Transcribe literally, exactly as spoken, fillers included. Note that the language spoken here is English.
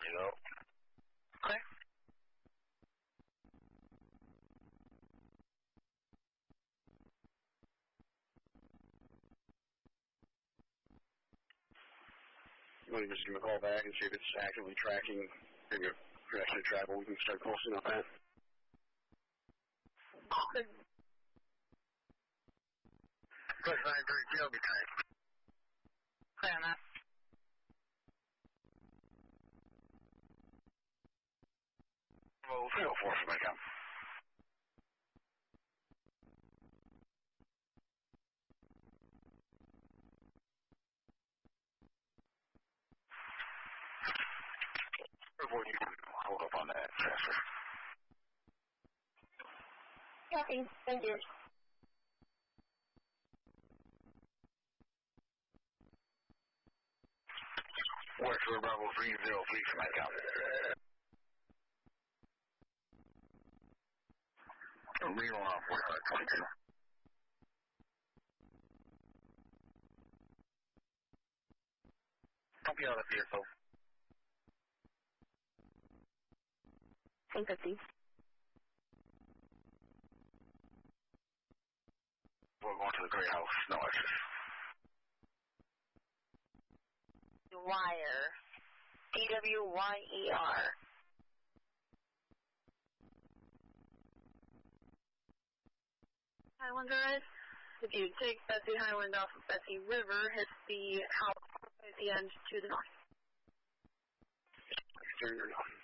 You know? Okay. You want to just give me a call back and see if it's actively tracking and your direction of travel? We can start posting on that. Okay. Plus nine three, I'll be time. Clear on that. Well, three oh four for my count. Before you can hold up on that transfer. Copy. Thank you. West River Bravo three zero three for my count. Reno on forty-five twenty-two. Don't be out of vehicle. ten fifty. We're going to the Gray House. No extras. Wire. D W Y E R. Highlander Rise. If you take Betsy Highland off of Betsy River, hit the house at the end to the north. Turn